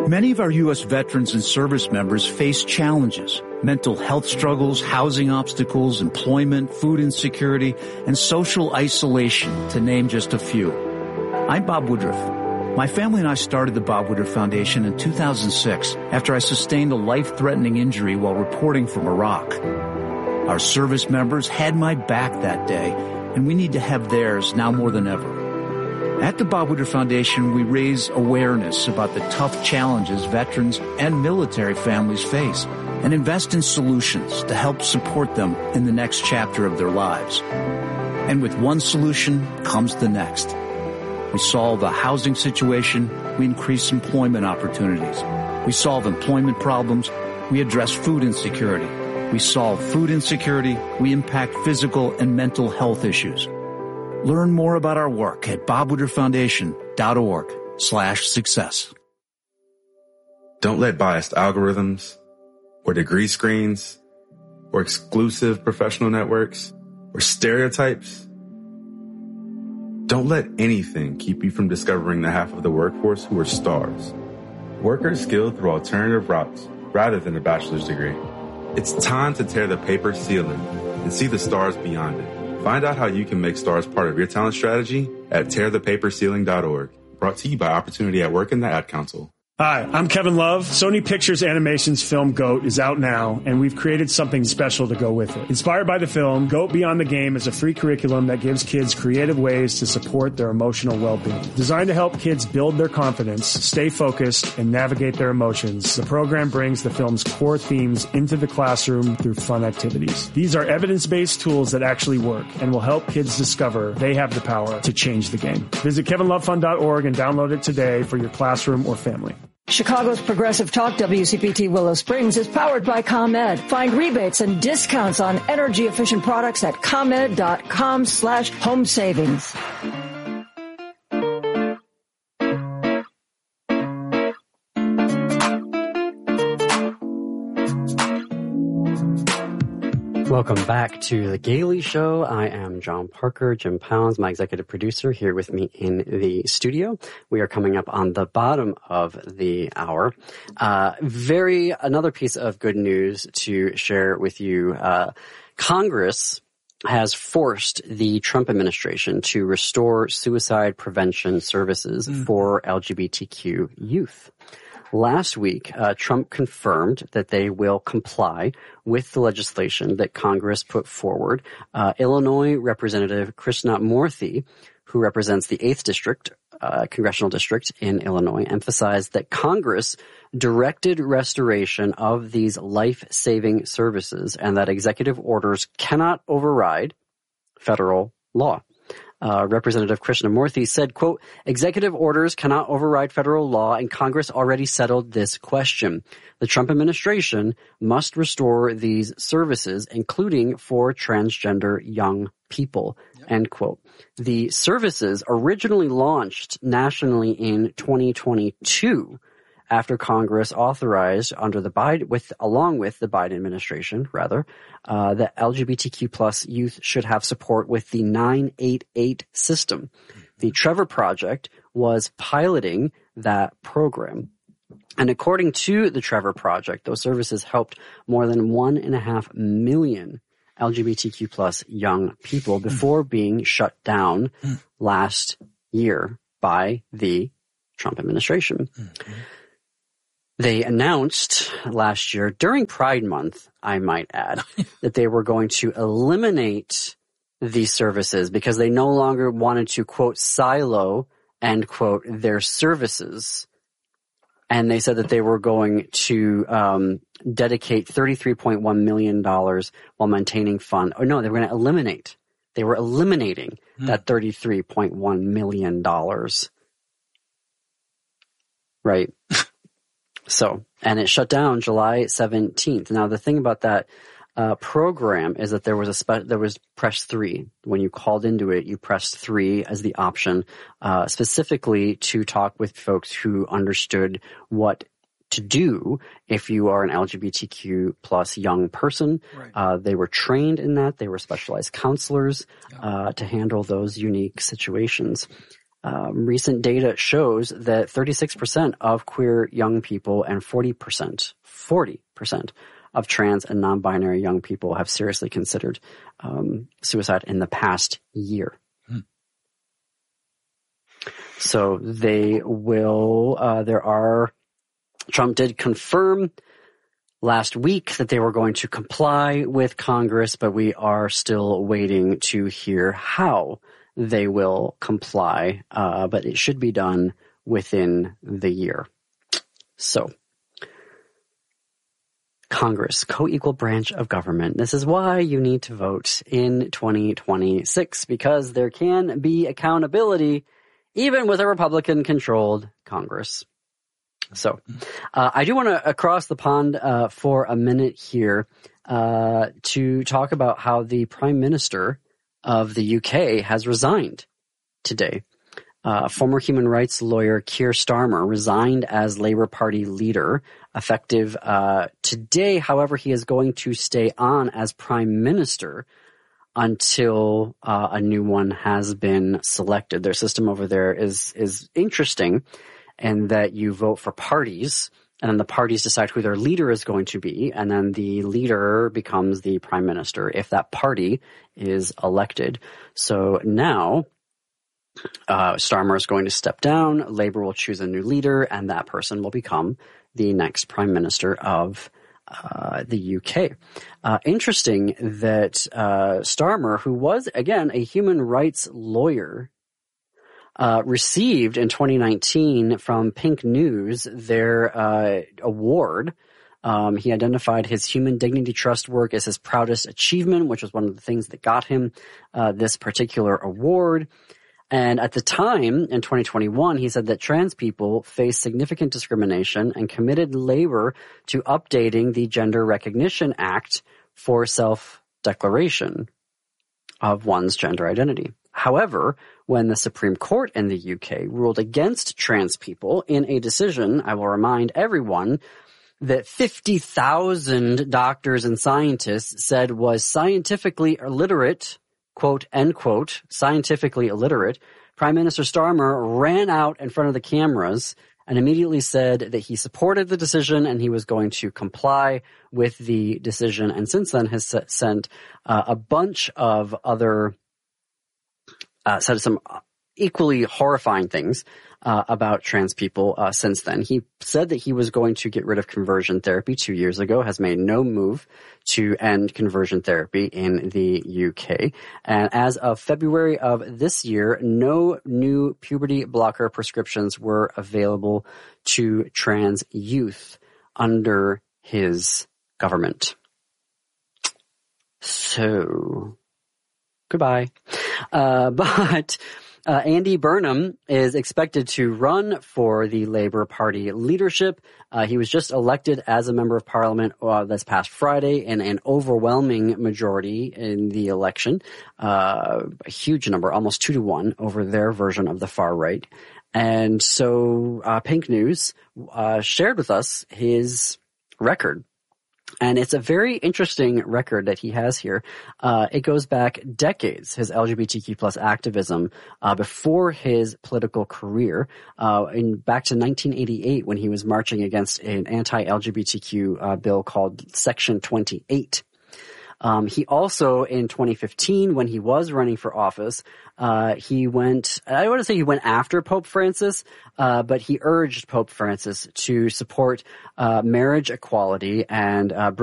Many of our U.S. veterans and service members face challenges: mental health struggles, housing obstacles, employment, food insecurity, and social isolation, to name just a few. I'm Bob Woodruff. My family and I started the Bob Woodruff Foundation in 2006 after I sustained a life-threatening injury while reporting from Iraq. Our service members had my back that day, and we need to have theirs now more than ever. At the Bob Woodruff Foundation, we raise awareness about the tough challenges veterans and military families face and invest in solutions to help support them in the next chapter of their lives. And with one solution comes the next. We solve a housing situation, we increase employment opportunities. We solve employment problems, we address food insecurity. We solve food insecurity, we impact physical and mental health issues. Learn more about our work at bobwoodrufffoundation.org/success. Don't let biased algorithms or degree screens or exclusive professional networks or stereotypes, don't let anything keep you from discovering the half of the workforce who are stars. Workers skilled through alternative routes rather than a bachelor's degree. It's time to tear the paper ceiling and see the stars beyond it. Find out how you can make stars part of your talent strategy at tearthepaperceiling.org. Brought to you by Opportunity at Work and the Ad Council. Hi, I'm Kevin Love. Sony Pictures Animation's film GOAT is out now, and we've created something special to go with it. Inspired by the film, GOAT Beyond the Game is a free curriculum that gives kids creative ways to support their emotional well-being. Designed to help kids build their confidence, stay focused, and navigate their emotions, the program brings the film's core themes into the classroom through fun activities. These are evidence-based tools that actually work and will help kids discover they have the power to change the game. Visit kevinlovefund.org and download it today for your classroom or family. Chicago's Progressive Talk WCPT Willow Springs is powered by ComEd. Find rebates and discounts on energy-efficient products at ComEd.com/home savings. Welcome back to The Gailey Show. I am John Parker. Jim Pounds, my executive producer, here with me in the studio. We are coming up on the bottom of the hour. Another piece of good news to share with you. Congress has forced the Trump administration to restore suicide prevention services for LGBTQ youth. Last week, Trump confirmed that they will comply with the legislation that Congress put forward. Illinois Representative Krishnamurthy, who represents the 8th District, congressional district in Illinois, emphasized that Congress directed restoration of these life-saving services and that executive orders cannot override federal law. Representative Krishnamurthy said, quote, "Executive orders cannot override federal law, and Congress already settled this question. The Trump administration must restore these services, including for transgender young people," end quote. The services originally launched nationally in 2022 after Congress authorized along with the Biden administration, that LGBTQ plus youth should have support with the 988 system. The Trevor Project was piloting that program. And according to the Trevor Project, those services helped more than 1.5 million LGBTQ plus young people before being shut down last year by the Trump administration. They announced last year, during Pride Month, I might add, that they were going to eliminate these services because they no longer wanted to, quote, silo, end quote, their services. And they said that they were going to dedicate $33.1 million while maintaining fund. Or no, they were going to eliminate. They were eliminating that $33.1 million. Right. So, and it shut down July 17th. Now, the thing about that program is that there was press 3. When you called into it, you pressed 3 as the option, specifically to talk with folks who understood what to do if you are an LGBTQ plus young person. Right. They were trained in that. They were specialized counselors to handle those unique situations. recent data shows that 36% of queer young people and 40% of trans and non-binary young people have seriously considered suicide in the past year. So they will, Trump did confirm last week that they were going to comply with Congress, but we are still waiting to hear how they will comply. But it should be done within the year. So, Congress, co-equal branch of government. This is why you need to vote in 2026, because there can be accountability even with a Republican-controlled Congress. So, I do want to cross the pond for a minute here to talk about how the Prime Minister of the UK has resigned today. Former human rights lawyer Keir Starmer resigned as Labour Party leader effective today. However, he is going to stay on as Prime Minister until a new one has been selected. Their system over there is interesting, and that you vote for parties, and then the parties decide who their leader is going to be, and then the leader becomes the Prime Minister if that party is elected. So now Starmer is going to step down, Labour will choose a new leader, and that person will become the next Prime Minister of the UK. Interesting that Starmer, who was, again, a human rights lawyer, received in 2019 from Pink News their award. He identified his Human Dignity Trust work as his proudest achievement, which was one of the things that got him this particular award. And at the time, in 2021, he said that trans people face significant discrimination and committed Labour to updating the Gender Recognition Act for self-declaration of one's gender identity. However, when the Supreme Court in the UK ruled against trans people in a decision, I will remind everyone, that 50,000 doctors and scientists said was scientifically illiterate, quote, end quote, scientifically illiterate, Prime Minister Starmer ran out in front of the cameras and immediately said that he supported the decision and he was going to comply with the decision, and since then has sent a bunch of other said some equally horrifying things about trans people since then. He said that he was going to get rid of conversion therapy 2 years ago, has made no move to end conversion therapy in the UK. And as of February of this year, no new puberty blocker prescriptions were available to trans youth under his government. So, goodbye. But Andy Burnham is expected to run for the Labour Party leadership. He was just elected as a member of Parliament this past Friday in an overwhelming majority in the election. A huge number, almost 2-1 over their version of the far right. And so Pink News shared with us his record. And it's a very interesting record that he has here. It goes back decades, his LGBTQ plus activism, before his political career, back to 1988 when he was marching against an anti-LGBTQ bill called Section 28. He also, in 2015, when he was running for office, he went, I want to say he went after Pope Francis, but he urged Pope Francis to support marriage equality and